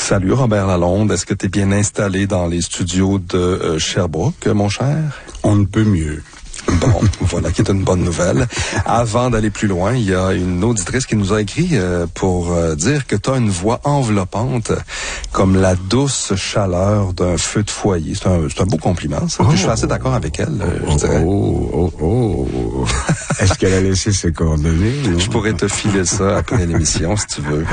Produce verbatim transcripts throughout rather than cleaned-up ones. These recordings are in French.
Salut Robert Lalonde, est-ce que tu es bien installé dans les studios de euh, Sherbrooke, mon cher? On ne peut mieux. Bon, voilà qui est une bonne nouvelle. Avant d'aller plus loin, il y a une auditrice qui nous a écrit euh, pour euh, dire que tu as une voix enveloppante comme la douce chaleur d'un feu de foyer. C'est un, c'est un beau compliment, ça. Oh, Puis je suis assez d'accord avec elle, euh, oh, je dirais. Oh, oh, oh, oh. Est-ce qu'elle a laissé ses coordonnées? Non? Je pourrais te filer ça après l'émission, si tu veux.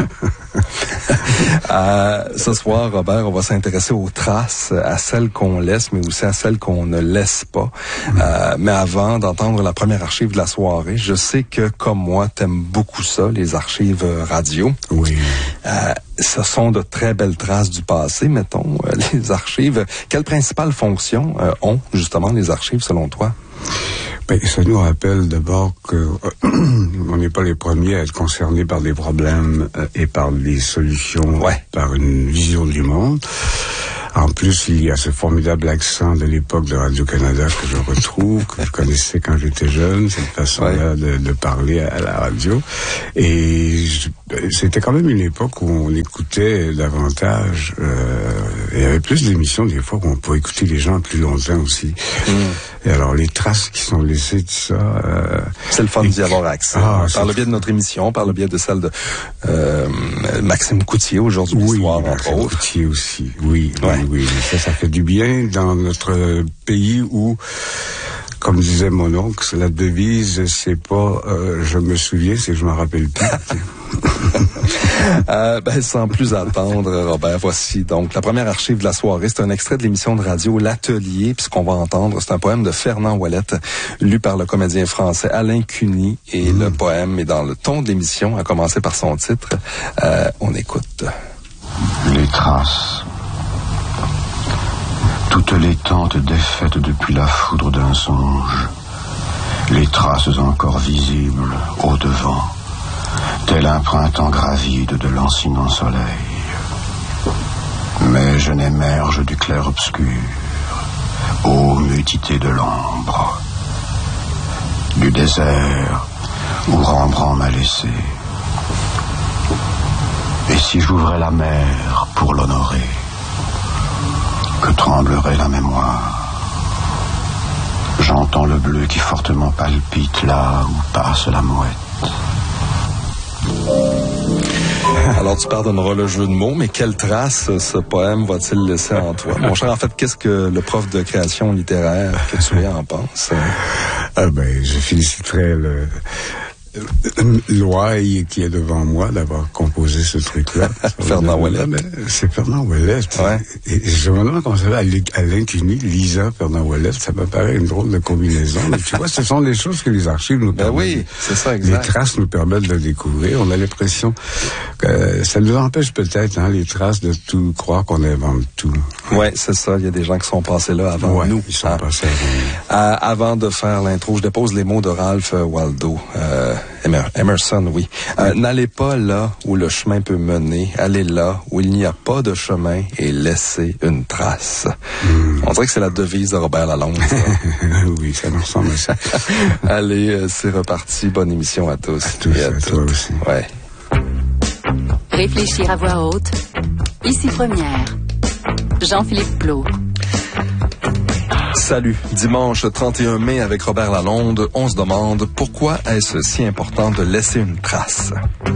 euh, ce soir, Robert, on va s'intéresser aux traces, à celles qu'on laisse, mais aussi à celles qu'on ne laisse pas. Mm. Euh, mais avant d'entendre la première archive de la soirée, je sais que, comme moi, t'aimes beaucoup ça, les archives radio. Oui. Euh, ce sont de très belles traces du passé, mettons, euh, les archives. Quelle principale fonction euh, ont, justement, les archives, selon toi? Ben, ça nous rappelle d'abord que euh, on n'est pas les premiers à être concernés par des problèmes euh, et par des solutions, ouais. par une vision du monde. En plus, il y a ce formidable accent de l'époque de Radio-Canada que je retrouve, que je connaissais quand j'étais jeune, cette façon-là ouais. de, de parler à la radio. Et je, c'était quand même une époque où on écoutait davantage. Euh, il y avait plus d'émissions des fois où on pouvait écouter les gens plus longtemps aussi. Mm. Et alors, les traces qui sont laissées de ça... Euh, c'est le fun d'y avoir accès. Ah, par le biais de notre émission, par le biais de celle de euh, Maxime Coutier, aujourd'hui oui, soir, entre Maxime autres. Coutier aussi, oui. Ouais. Oui, ça, ça fait du bien dans notre pays où, comme disait mon oncle, la devise, c'est pas euh, je me souviens, c'est je m'en rappelle plus. euh, ben, sans plus attendre, Robert, voici donc la première archive de la soirée. C'est un extrait de l'émission de radio L'Atelier. Puis ce qu'on va entendre, c'est un poème de Fernand Ouellette, lu par le comédien français Alain Cuny. Et mmh. le poème est dans le ton de l'émission, à commencer par son titre. Euh, on écoute. Les traces. Toutes les tentes défaites depuis la foudre d'un songe, les traces encore visibles au devant, tel un printemps gravide de lancinant soleil. Mais je n'émerge du clair-obscur, ô mutité de l'ombre, du désert où Rembrandt m'a laissé. Et si j'ouvrais la mer pour l'honorer, que tremblerait la mémoire. J'entends le bleu qui fortement palpite là où passe la mouette. Alors, tu pardonneras le jeu de mots, mais quelle trace ce poème va-t-il laisser en toi? Mon cher, en fait, qu'est-ce que le prof de création littéraire que tu es en pense? Ah ben, je féliciterais le... Loaille qui est devant moi d'avoir composé ce truc-là. Fernand Ouellette. C'est Fernand Ouellette. Ouais. Et je me demande comment ça va, Alain Cuny, Lisa, Fernand Ouellette, ça me paraît une drôle de combinaison. Mais tu vois, ce sont des choses que les archives nous ben permettent. Oui, c'est ça, exact. Les traces nous permettent de découvrir. On a l'impression que ça nous empêche peut-être, hein, les traces de tout croire qu'on invente tout. Oui, c'est ça. Il y a des gens qui sont passés là avant ouais, nous. Ils sont hein. passés avant nous. Euh, avant de faire l'intro, je dépose les mots de Ralph Waldo. Euh, Emerson, oui. Euh, n'allez pas là où le chemin peut mener. Allez là où il n'y a pas de chemin et laissez une trace. Mm. On dirait que c'est la devise de Robert Lalonde. Oui, ça me ressemble à ça. Allez, euh, c'est reparti. Bonne émission à tous. À tous, et à, à toi aussi. Ouais. Réfléchir à voix haute. Ici Première. Jean-Philippe Plault. Salut. Dimanche trente et un mai avec Robert Lalonde, on se demande pourquoi est-ce si important de laisser une trace.